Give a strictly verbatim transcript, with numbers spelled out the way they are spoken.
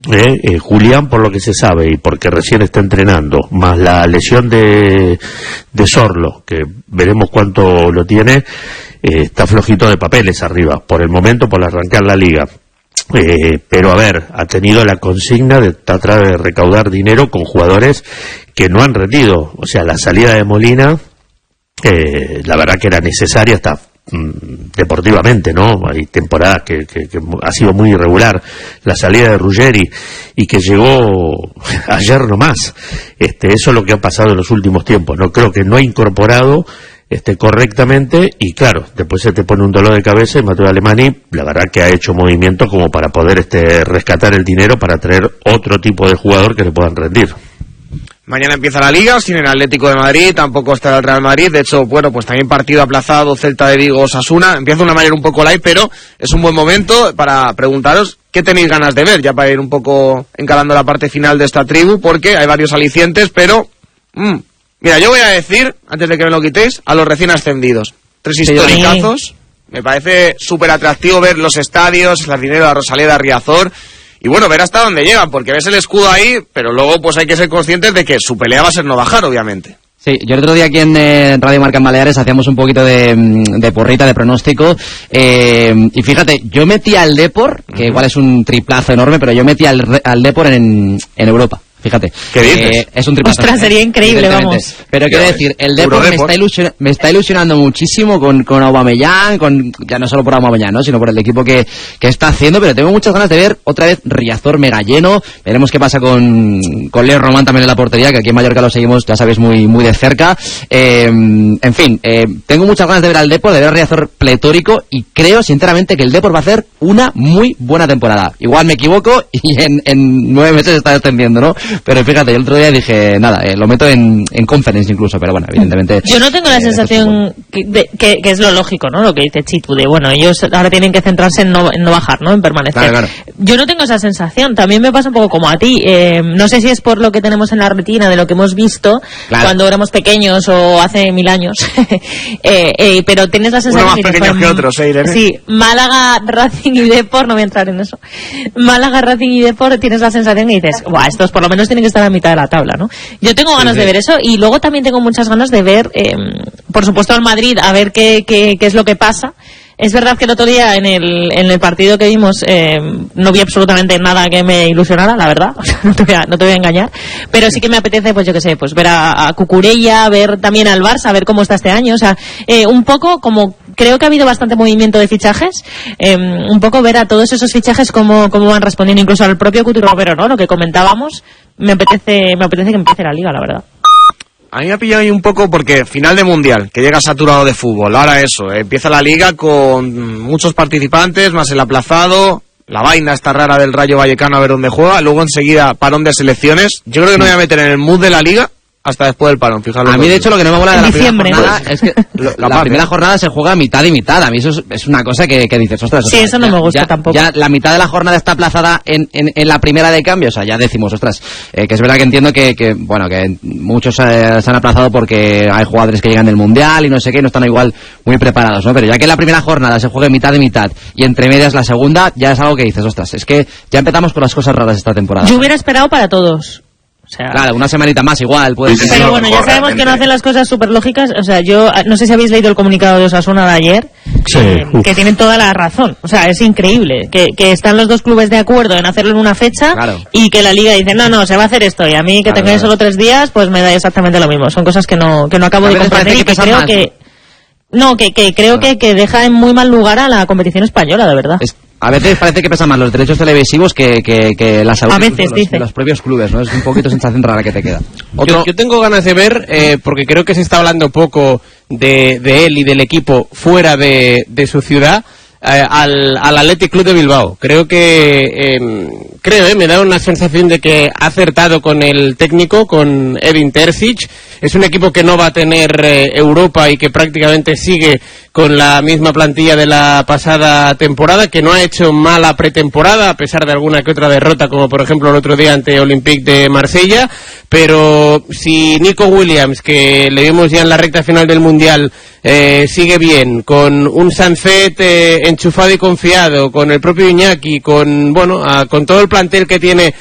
Eh, eh, Julián, por lo que se sabe y porque recién está entrenando, más la lesión de, de Sorlo, que veremos cuánto lo tiene, eh, está flojito de papeles arriba, por el momento, por arrancar la liga. Eh, pero a ver, ha tenido la consigna de tratar de recaudar dinero con jugadores que no han rendido. O sea, la salida de Molina, eh, la verdad que era necesaria hasta deportivamente, ¿no? Hay temporadas que, que, que ha sido muy irregular. La salida de Ruggeri y que llegó ayer nomás. Este, eso es lo que ha pasado en los últimos tiempos. No creo que no ha incorporado este correctamente y claro, después se te pone un dolor de cabeza y Matteo Alemany, la verdad que ha hecho movimientos como para poder este rescatar el dinero para traer otro tipo de jugador que le puedan rendir. Mañana empieza la Liga, sin el Atlético de Madrid, tampoco estará el Real Madrid. De hecho, bueno, pues también partido aplazado, Celta de Vigo, Osasuna. Empieza de una manera un poco light, pero es un buen momento para preguntaros qué tenéis ganas de ver, ya para ir un poco encarando la parte final de esta tribu, porque hay varios alicientes, pero... Mmm, mira, yo voy a decir, antes de que me lo quitéis, a los recién ascendidos. Tres historicazos. Me parece súper atractivo ver los estadios, el Sardinero, la Rosaleda, Riazor... Y bueno, ver hasta dónde llegan, porque ves el escudo ahí, pero luego pues hay que ser conscientes de que su pelea va a ser no bajar, obviamente. Sí, yo el otro día aquí en eh, Radio Marca en Baleares hacíamos un poquito de, de porrita, de pronóstico, eh, y fíjate, yo metí al Depor, que uh-huh. igual es un triplazo enorme, pero yo metí al, al Depor en, en Europa. Fíjate, ¿qué dices? Eh, es un triplazo. Ostras, sería increíble, vamos. Pero quiero decir, el Depor me está, ilusion, me está ilusionando muchísimo con, con Aubameyang, con, ya no solo por Aubameyang, ¿no? Sino por el equipo que, que está haciendo, pero tengo muchas ganas de ver otra vez Riazor mega lleno. Veremos qué pasa con, con Leo Román también en la portería, que aquí en Mallorca lo seguimos, ya sabéis, muy, muy de cerca. Eh, en fin, eh, tengo muchas ganas de ver al Depor, de ver a Riazor pletórico, y creo sinceramente que el Depor va a hacer una muy buena temporada. Igual me equivoco y en, en nueve meses está descendiendo, ¿no? Pero fíjate, el otro día dije, nada, eh, lo meto en, en conference incluso, pero bueno, evidentemente... Yo no tengo la eh, sensación que, de, que, que es lo lógico, ¿no? Lo que dice Chitu, de bueno, ellos ahora tienen que centrarse en no, en no bajar, ¿no? En permanecer. Claro, claro. Yo no tengo esa sensación, también me pasa un poco como a ti. Eh, no sé si es por lo que tenemos en la retina, de lo que hemos visto claro. cuando éramos pequeños o hace mil años, eh, eh, pero tienes la sensación... Uno más pequeños que otros, ¿eh, Irene? Sí, Málaga, Racing y Depor, no voy a entrar en eso. Málaga, Racing y Depor, tienes la sensación y dices, guau, estos por lo menos tienen que estar a mitad de la tabla, ¿no? Yo tengo ganas sí, sí. de ver eso, y luego también tengo muchas ganas de ver, eh, por supuesto, al Madrid, a ver qué, qué, qué es lo que pasa. Es verdad que el otro día en el, en el partido que vimos eh, no vi absolutamente nada que me ilusionara, la verdad, no te voy a, no te voy a engañar, pero sí que me apetece, pues yo qué sé, pues ver a, a Cucurella, ver también al Barça, ver cómo está este año, o sea, eh, un poco como creo que ha habido bastante movimiento de fichajes, eh, un poco ver a todos esos fichajes cómo, cómo van respondiendo, incluso al propio Coutinho Romero, ¿no? Lo que comentábamos, me apetece, me apetece que empiece la liga, la verdad. A mí me ha pillado ahí un poco porque final de Mundial, que llega saturado de fútbol. Ahora eso, eh, empieza la liga con muchos participantes, más el aplazado, la vaina esta rara del Rayo Vallecano a ver dónde juega, luego enseguida parón de selecciones. Yo creo que no voy a meter en el mood de la liga hasta después del parón, fijaros. A mí, de hecho, lo que no me mola de la diciembre, primera jornada ¿no? es que la, la la primera jornada se juega mitad y mitad. A mí eso es, es una cosa que, que dices, ostras. Sí, ostras, eso no ya, me gusta ya, tampoco. Ya la mitad de la jornada está aplazada en, en, en la primera de cambio, o sea, ya decimos, ostras, eh, que es verdad que entiendo que, que bueno, que muchos eh, se han aplazado porque hay jugadores que llegan del Mundial y no sé qué, y no están igual muy preparados, ¿no? Pero ya que la primera jornada se juega mitad y mitad y entre medias la segunda, ya es algo que dices, ostras, es que ya empezamos con las cosas raras esta temporada. Yo hubiera esperado para todos. O sea, claro, una semanita más igual puede ser. Pero bueno, ya sabemos que no hacen las cosas súper lógicas. O sea, yo no sé si habéis leído el comunicado de Osasuna de ayer, sí, eh, que tienen toda la razón. O sea, es increíble que, que están los dos clubes de acuerdo en hacerlo en una fecha, claro. Y que la liga dice, no, no, se va a hacer esto, y a mí que claro, tengáis claro. solo tres días, pues me da exactamente lo mismo. Son cosas que no, que no acabo de comprender y que creo más, que... No, que, que creo claro. que, que deja en muy mal lugar a la competición española, de verdad. Es... A veces parece que pesan más los derechos televisivos que, que, que la salud a veces, de los, dice. de los propios clubes, ¿no? Es un poquito sensación rara que te queda. Otro... Yo, yo tengo ganas de ver, eh, porque creo que se está hablando poco de, de él y del equipo fuera de, de su ciudad, eh, al, al Athletic Club de Bilbao. Creo que, eh, creo, eh, me da una sensación de que ha acertado con el técnico, con Edin Terzic. Es un equipo que no va a tener eh, Europa y que prácticamente sigue con la misma plantilla de la pasada temporada, que no ha hecho mala pretemporada, a pesar de alguna que otra derrota, como por ejemplo el otro día ante Olympique de Marsella, pero si Nico Williams, que le vimos ya en la recta final del Mundial, eh, sigue bien, con un Sancet eh, enchufado y confiado, con el propio Iñaki, con bueno, a, con todo el plantel que tiene